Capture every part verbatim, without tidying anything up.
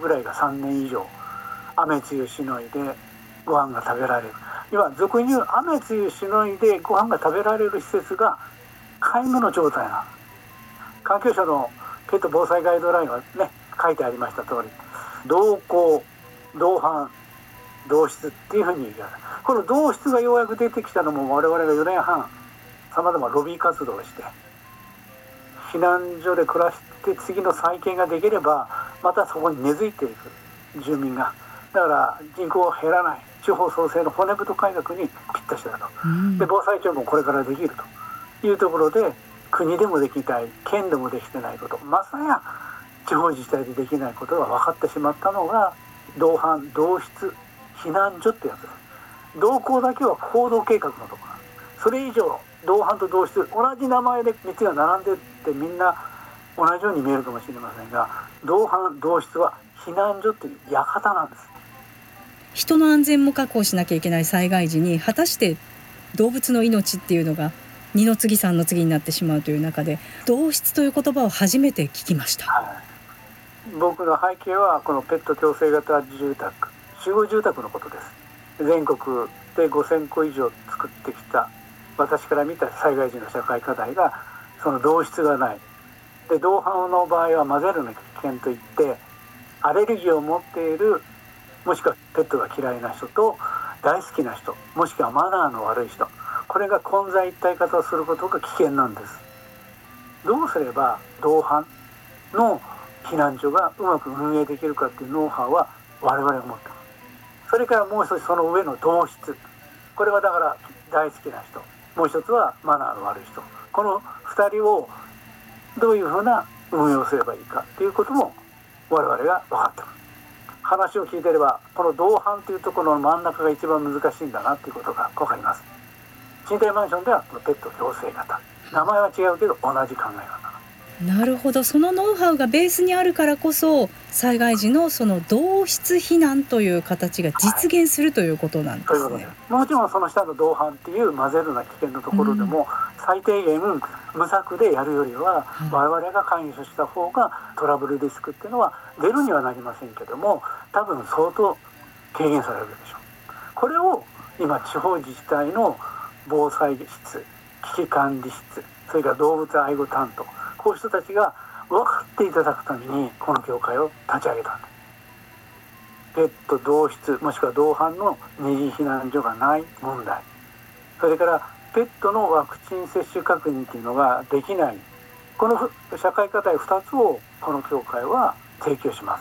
らいがさんねん以上雨露しのいでご飯が食べられる。今俗に言う雨露しのいでご飯が食べられる施設が皆無の状態な。環境省のペット防災ガイドラインはね書いてありました通り、同行同伴同室っていうふうに言う。この同室がようやく出てきたのも我々がよねんはんさまざまロビー活動をして避難所で暮らして次の再建ができればまたそこに根付いていく住民が、だから人口が減らない地方創生の骨太改革にぴったしだと、うん、で防災庁もこれからできるというところで国でもできない県でもできてないこと、まさや地方自治体でできないことが分かってしまったのが同伴同室避難所ってやつです。同行だけは行動計画のところ、それ以上同伴と同室同じ名前でみっつが並んでってみんな同じように見えるかもしれませんが、同伴同室は避難所っていう館なんです。 人の安全も確保しなきゃいけない災害時に果たして動物の命っていうのが二の次三の次になってしまうという中で同室という言葉を初めて聞きました、はい、 僕の背景はこのペット共生型住宅集合住宅のことです。全国でごせんこ以上作ってきた私から見た災害時の社会課題がその同室がないで、同伴の場合は混ぜるの危険といってアレルギーを持っているもしくはペットが嫌いな人と大好きな人もしくはマナーの悪い人、これが混在一体化をすることが危険なんです。どうすれば同伴の避難所がうまく運営できるかっていうノウハウは我々が持っています。それからもう一つその上の同室、これはだから大好きな人、もう一つはマナーの悪い人、このふたりをどういうふうな運営をすればいいかということも我々が分かっています。話を聞いていればこの同伴というところの真ん中が一番難しいんだなということが分かります。賃貸マンションではこのペット共生型、名前は違うけど同じ考え方。 なるほど、そのノウハウがベースにあるからこそ災害時のその同室避難という形が実現する、はい、ということなんですね。ということです。 もちろんその下の同伴っていう混ぜるな危険のところでも、うん、最低限無策でやるよりは、はい、我々が関与した方がトラブルリスクっていうのは出るにはなりませんけども多分相当軽減されるでしょう。これを今地方自治体の防災室、危機管理室、それから動物愛護担当、こういう人たちが分かっていただくためにこの協会を立ち上げたんです。ペット同室もしくは同伴の二次避難所がない問題、それからペットのワクチン接種確認というのができない、この社会課題ふたつをこの協会は提供します。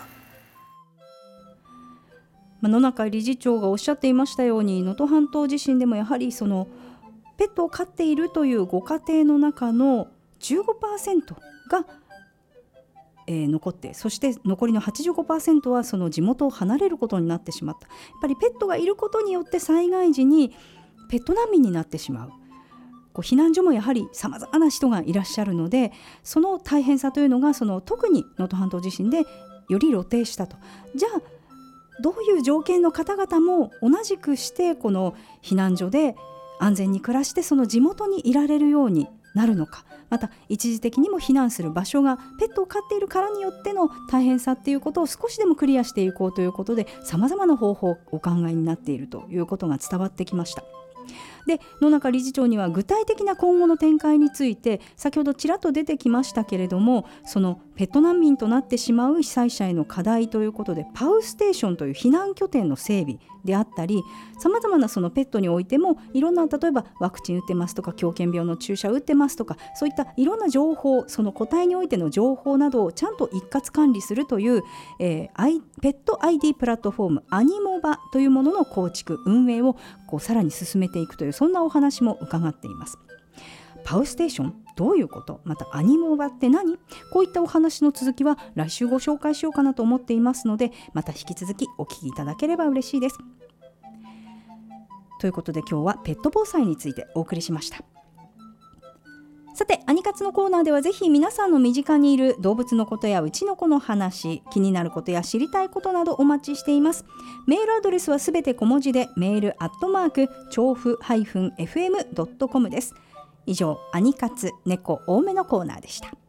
野中理事長がおっしゃっていましたように、能登半島地震でもやはりそのペットを飼っているというご家庭の中の じゅうごパーセント が、えー、残って、そして残りの はちじゅうごパーセント はその地元を離れることになってしまった。やっぱりペットがいることによって災害時にペット難民になってしまう。こう避難所もやはりさまざまな人がいらっしゃるので、その大変さというのがその特に能登半島地震でより露呈したと。じゃあどういう条件の方々も同じくしてこの避難所で安全に暮らしてその地元にいられるようになるのか、また一時的にも避難する場所がペットを飼っているからによっての大変さっていうことを少しでもクリアしていこうということでさまざまな方法をお考えになっているということが伝わってきました。で野中理事長には具体的な今後の展開について先ほどちらっと出てきましたけれども、そのペット難民となってしまう被災者への課題ということでパウステーションという避難拠点の整備であったり、さまざまなそのペットにおいてもいろんな、例えばワクチン打ってますとか狂犬病の注射打ってますとか、そういったいろんな情報、その個体においての情報などをちゃんと一括管理するという、えー、ペット アイディー プラットフォームアニモバというものの構築運営をこうさらに進めていくという、そんなお話も伺っています。パウステーションどういうこと、またアニモバって何、こういったお話の続きは来週ご紹介しようかなと思っていますので、また引き続きお聞きいただければ嬉しいです。ということで今日はペット防災についてお送りしました。さてアニカツのコーナーではぜひ皆さんの身近にいる動物のことやうちの子の話、気になることや知りたいことなどお待ちしています。メールアドレスはすべて小文字でメールアットマーク調布 エフエムドットコム です。以上アニカツ猫多めのコーナーでした。